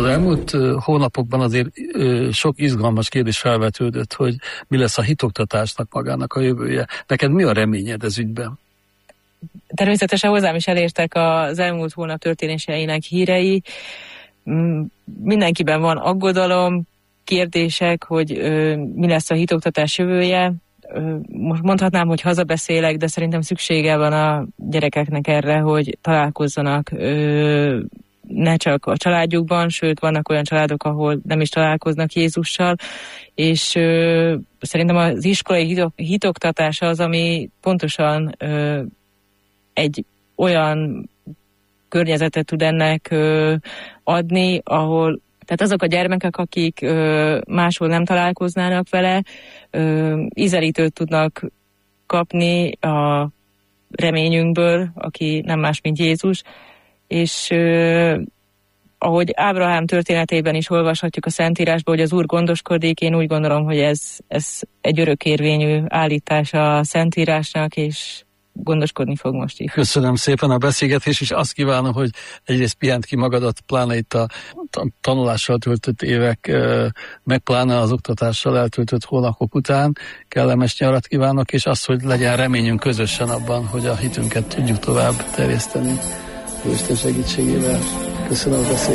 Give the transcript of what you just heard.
Az elmúlt hónapokban azért sok izgalmas kérdés felvetődött, hogy mi lesz a hitoktatásnak magának a jövője. Neked mi a reményed ez ügyben? Természetesen hozzám is elértek az elmúlt hónap történéseinek hírei. Mindenkiben van aggodalom, kérdések, hogy mi lesz a hitoktatás jövője. Most mondhatnám, hogy hazabeszélek, de szerintem szüksége van a gyerekeknek erre, hogy találkozzanak ne csak a családjukban, sőt vannak olyan családok, ahol nem is találkoznak Jézussal, és szerintem az iskolai hitoktatás az, ami pontosan egy olyan környezetet tud ennek adni, ahol tehát azok a gyermekek, akik máshol nem találkoznának vele, ízelítőt tudnak kapni a reményünkből, aki nem más, mint Jézus, és ahogy Ábrahám történetében is olvashatjuk a Szentírásban, hogy az Úr gondoskodik, én úgy gondolom, hogy ez egy örökérvényű állítás a Szentírásnak, és gondoskodni fog most is. Köszönöm szépen a beszélgetést, és azt kívánom, hogy egyrészt pihent ki magadat, pláne itt a tanulással töltött évek, meg pláne az oktatással eltöltött hónapok után. Kellemes nyarat kívánok, és azt, hogy legyen reményünk közösen abban, hogy a hitünket tudjuk tovább terjeszteni. Isten segítségével. Köszönöm a beszélgetést.